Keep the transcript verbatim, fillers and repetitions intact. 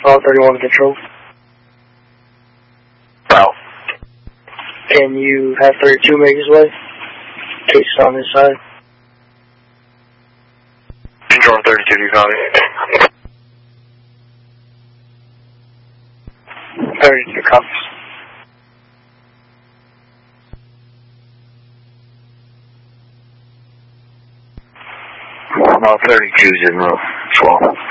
All thirty-one control. Wow. Can you have thirty-two make his way? Case on this side. Control thirty-two, do you copy? thirty-two copies. Well, thirty-two's in room twelve.